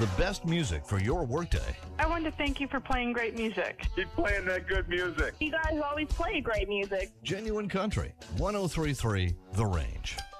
the best music for your workday. I want to thank you for playing great music. Keep playing that good music. You guys always play great music. Genuine Country, 103.3 The Range.